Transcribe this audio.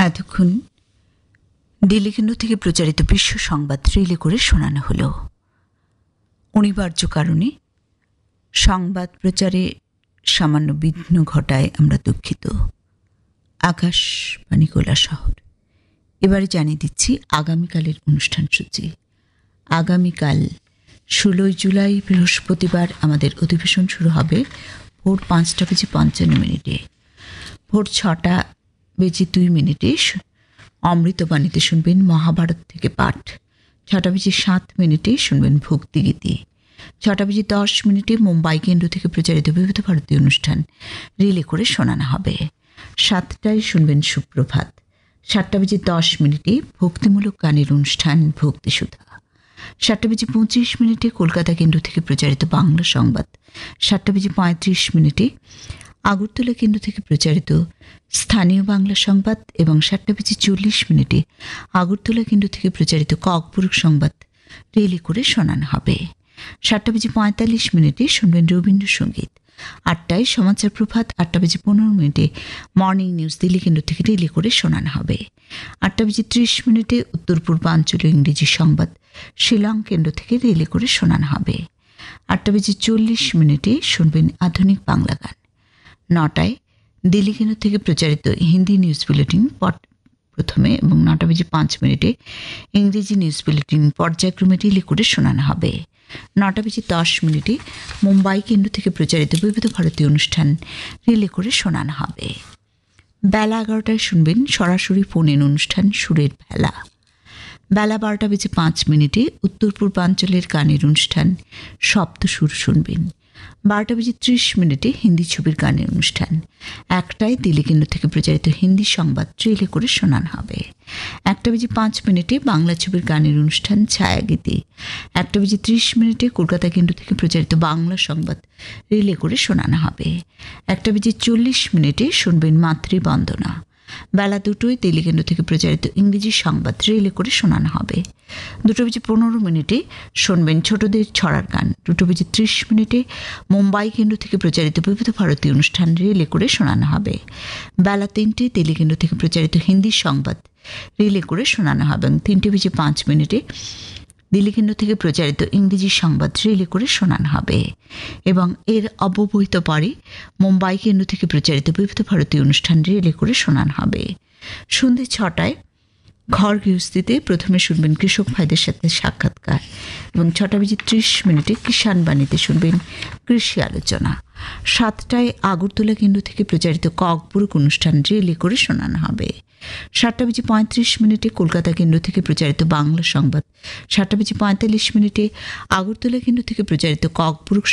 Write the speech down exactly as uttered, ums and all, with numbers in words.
এতক্ষণ দিল্লি কেন্দ্র থেকে প্রচারিত বিশ্ব সংবাদ রিলে করে শোনানো হলো। অনিবার্য কারণে সংবাদ প্রচারে সামান্য বিঘ্ন ঘটায় আমরা দুঃখিত। আকাশবাণী শহর। এবারে জানিয়ে দিচ্ছি আগামীকালের অনুষ্ঠান সূচি। আগামীকাল ষোলোই জুলাই বৃহস্পতিবার আমাদের অধিবেশন শুরু হবে ভোর পাঁচটা বেজে পঞ্চান্ন মিনিটে। ভোর ছটা বেজে দুই মিনিটে অমৃতবাণীতে শুনবেন মহাভারত থেকে পাঠ। ছটা বেজে সাত মিনিটে শুনবেন ভক্তিগীতি। ছটা বেজে দশ মিনিটে মুম্বাই কেন্দ্র থেকে প্রচারিত বিবিধ ভারতীয় অনুষ্ঠান রিলে করে শোনানো হবে। সাতটায় শুনবেন সুপ্রভাত। সাতটা বেজে দশ মিনিটে ভক্তিমূলক গানের অনুষ্ঠান ভক্তিসুধা। সাতটা বেজে পঁচিশ মিনিটে কলকাতা কেন্দ্র থেকে প্রচারিত বাংলা সংবাদ। সাতটা বেজে পঁয়ত্রিশ মিনিটে আগরতলা কেন্দ্র থেকে প্রচারিত স্থানীয় বাংলা সংবাদ এবং সাতটা বেজে চল্লিশ মিনিটে আগরতলা কেন্দ্র থেকে প্রচারিত ককবরক সংবাদ রিলে করে শোনানো হবে। সাতটা বেজে পঁয়তাল্লিশ মিনিটে শুনবেন রবীন্দ্রসঙ্গীত। আটটায় সমাচার প্রভাত। আটটা বেজে পনেরো মিনিটে মর্নিং নিউজ দিল্লি কেন্দ্র থেকে রিলে করে শোনানো হবে। আটটা বেজে ত্রিশ মিনিটে উত্তর পূর্বাঞ্চলীয় ইংরেজি সংবাদ শিলং কেন্দ্র থেকে রিলে করে শোনানো হবে। আটটা বেজে চল্লিশ মিনিটে শুনবেন আধুনিক বাংলা গান। নটায় দিল্লি কেন্দ্র থেকে প্রচারিত হিন্দি নিউজ বুলেটিন প্রথমে এবং নটা বেজে পাঁচ মিনিটে ইংরেজি নিউজ বুলেটিন পর্যায়ক্রমে রিলে করে শোনানো হবে। নটা বেজে দশ মিনিটে মুম্বাই কেন্দ্র থেকে প্রচারিত বিবিধ ভারতীয় অনুষ্ঠান রিলে করে শোনানো হবে। বেলা এগারোটায় শুনবেন সরাসরি ফোন ইন অনুষ্ঠান সুরের ভেলা। বেলা বারোটা বেজে পাঁচ মিনিটে উত্তর পূর্বাঞ্চলের গানের অনুষ্ঠান সপ্তসুর শুনবেন। বারোটা বেজে ত্রিশ মিনিটে হিন্দি ছবির গানের অনুষ্ঠান। একটায় দিল্লি কেন্দ্র থেকে প্রচারিত হিন্দি সংবাদ রিলে করে শোনানো হবে। একটা বেজে পাঁচ মিনিটে বাংলা ছবির গানের অনুষ্ঠান ছায়াগীতি। একটা বেজে ত্রিশ মিনিটে কলকাতা কেন্দ্র থেকে প্রচারিত বাংলা সংবাদ রিলে করে শোনানো হবে। একটা বেজে চল্লিশ মিনিটে শুনবেন মাতৃবন্দনা। বেলা দুটোয় দিল্লি কেন্দ্র থেকে প্রচারিত ইংরেজি সংবাদ রিলে করে শোনানো হবে। দুটো বেজে পনেরো মিনিটে শুনবেন ছোটদের ছড়ার গান। দুটো বেজে ত্রিশ মিনিটে মুম্বাই কেন্দ্র থেকে প্রচারিত বিবিধ ভারতীয় অনুষ্ঠান রিলে করে শোনানো হবে। বেলা তিনটে দিল্লি কেন্দ্র থেকে প্রচারিত হিন্দি সংবাদ রিলে করে শোনানো হবে এবং তিনটে বেজে পাঁচ মিনিটে দিল্লি কেন্দ্র থেকে প্রচারিত ইংরেজি সংবাদ রিলে করে শোনানো হবে এবং এর অব্যবহিত পরে মুম্বাই কেন্দ্র থেকে প্রচারিত বিবিধ ভারতীয় অনুষ্ঠান রিলে করে শোনানো হবে। সন্ধ্যে ছটায় ঘর গৃহস্থিতে প্রথমে শুনবেন কৃষক ভাইদের সাথে সাক্ষাৎকার এবং ছটা বেজে ত্রিশ মিনিটে কিষাণ বাণীতে শুনবেন কৃষি আলোচনা। সাতটায় আগরতলা কেন্দ্র থেকে প্রচারিত ককবরক অনুষ্ঠান রিলে করে শোনানো হবে। সাতটা বেজে পঁয়ত্রিশ মিনিটে কলকাতা কেন্দ্র থেকে প্রচারিত বাংলা সংবাদ। সাতটা বেজে পঁয়তাল্লিশ মিনিটে আগরতলা কেন্দ্র থেকে প্রচারিত ককবরক